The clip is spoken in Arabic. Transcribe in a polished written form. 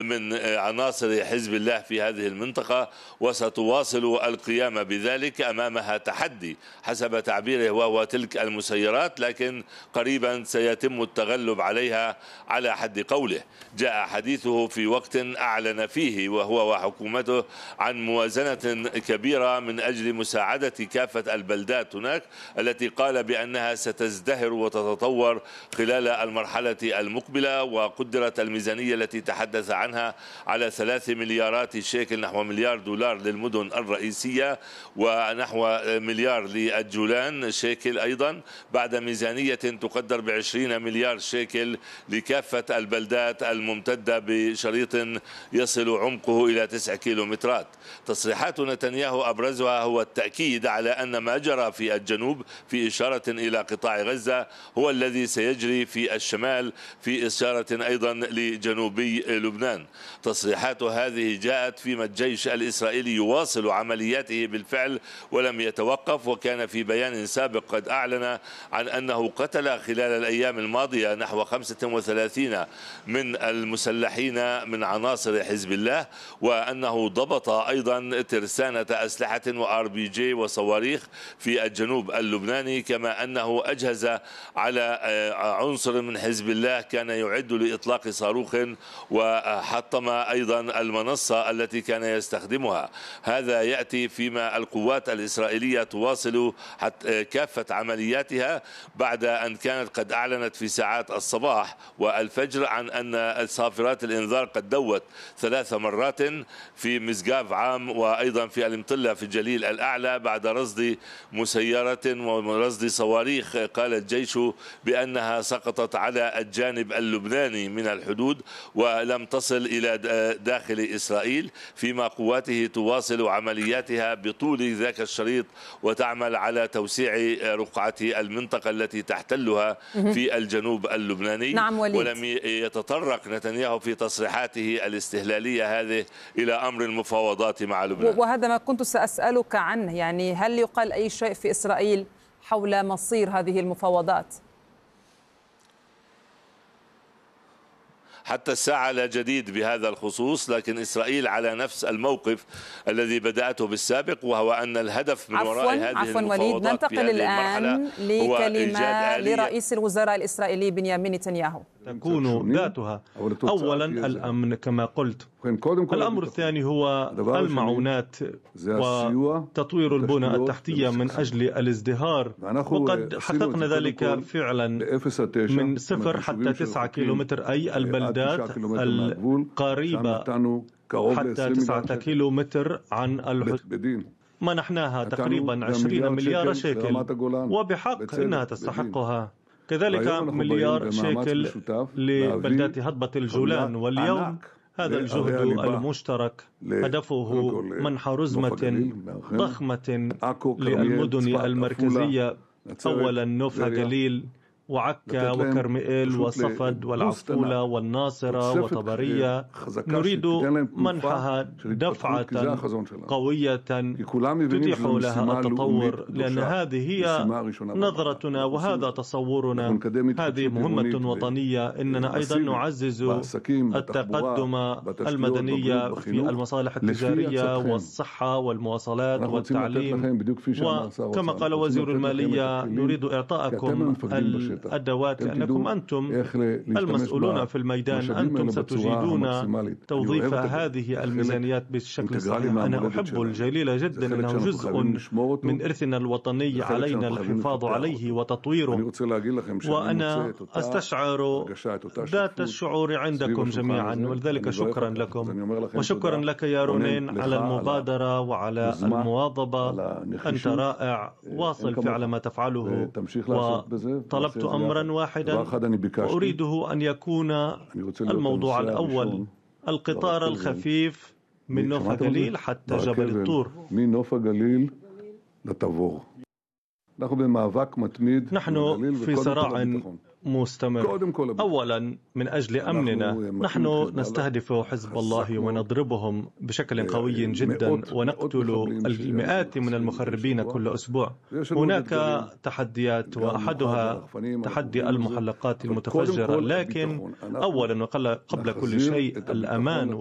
من عناصر حزب الله في هذه المنطقة، وستواصل القيام بذلك. أمامها تحدي حسب تعبيره وهو تلك المسيرات، لكن قريبا سيتم التغلب عليها على حد قوله. جاء حديثه في وقت أعلن فيه وهو وحكومته عن موازنة كبيرة من أجل مساعدة كافة البلدات هناك، التي قال بأنها ستزدهر وتتطور خلال المرحلة المقبلة. وقدرت الميزانية التي تحدث عنها على 3 مليارات شيكل، نحو مليار دولار للمدن الرئيسية، ونحو مليار للجولان شيكل أيضا، بعد ميزانية تقدر ب20 مليار شيكل لكافة البلدات الممتدة بشريط يصل عمقه إلى 9 كيلومترات. تصريحات نتنياهو أبرزها هو التأكيد على أن ما جرى في الجنوب في إشارة إلى قطاع غزة هو الذي سيجري في الشمال، في إشارة أيضا لجنوبي لبنان. تصريحات هذه جاءت فيما الجيش الإسرائيلي يواصل عملياته بالفعل ولم يتوقف، وكان في بيان سابق قد أعلن عن أنه قتل خلال الأيام الماضية نحو 35 من المسلحين من عناصر حزب الله، وأنه ضبط أيضا ترسانة أسلحة وRPG وصواريخ في الجنوب اللبناني، كما أنه أجهز على عنصر من حزب الله كان يعد لإطلاق صاروخ وحطم أيضا المنصة التي كان يستخدمها. هذا يأتي فيما القوات الإسرائيلية تواصل كافة عملياتها بعد أن كانت قد أعلنت في ساعات الصباح والفجر عن أن صافرات الإنذار قد دوت 3 مرات في مسقاف عام وأيضا في المطلة في الجليل الأعلى بعد رصد مسيرة ورصد صواريخ قال الجيش بأنها سقطت على الجانب اللبناني من الحدود ولم تصل إلى داخل إسرائيل، فيما قواته تواصل عملياتها بطول ذاك الشريط وتعمل على توسيع رقعة المنطقة التي تحتلها في الجنوب اللبناني. نعم وليد. ولم يتطرق نتنياهو في تصريحاته الاستهلالية هذه إلى أمر المفاوضات مع لبنان. وهذا ما كنت سأسألك عنه، يعني هل يقال أي شيء في إسرائيل حول مصير هذه المفاوضات؟ حتى الساعة لا جديد بهذا الخصوص، لكن إسرائيل على نفس الموقف الذي بدأته بالسابق، وهو أن الهدف من وراء هذه المفاوضات وليد، ننتقل الآن لكلمة لرئيس الوزراء الإسرائيلي بنيامين نتنياهو. تكون ذاتها أولا الأمن كما قلت، الأمر الثاني هو المعونات وتطوير البنى التحتية من أجل الازدهار، وقد حققنا ذلك فعلا من 0 حتى 9 كيلومتر، أي البلدات القريبة حتى 9 كيلومتر عن الحدود منحناها تقريبا 20 مليار شيكل، وبحق إنها تستحقها. كذلك مليار شيكل لبلدات هضبة الجولان. واليوم هذا الجهد المشترك هدفه منح رزمة ضخمة للمدن المركزية، أولا نوفا جليل وعكا وكرمئيل وصفد والعفولة والناصرة وطبرية. نريد منحها دفعة قوية تتيح لها التطور، لأن هذه هي نظرتنا وهذا تصورنا. هذه مهمة وطنية. إننا أيضا نعزز التقدم المدني في المصالح التجارية والصحة والمواصلات والتعليم. وكما قال وزير المالية نريد إعطاءكم الأدوات، لأنكم أنتم المسؤولون في الميدان، أنتم ستجيدون توظيف هذه الميزانيات بشكل صحيح. أنا أحب الجليل جدا، إنه جزء من إرثنا الوطني، علينا الحفاظ عليه وتطويره. وأنا أستشعر ذات الشعور عندكم جميعا، ولذلك شكرا لكم، وشكرا لك يا رونين على المبادرة وعلى المواظبة. أنت رائع، واصل فعل ما تفعله. وطلبت أمرا واحدا وأريده أن يكون الموضوع الأول القطار الخفيف من نوفا جليل حتى جبل الطور. من نوفا جليل لتבור. نحن في صراع مستمر. أولا من أجل أمننا، نحن نستهدف حزب الله ونضربهم بشكل قوي جدا ونقتل المئات من المخربين كل أسبوع. هناك تحديات وأحدها تحدي المحلقات المتفجرة، لكن أولا وقبل كل شيء الأمان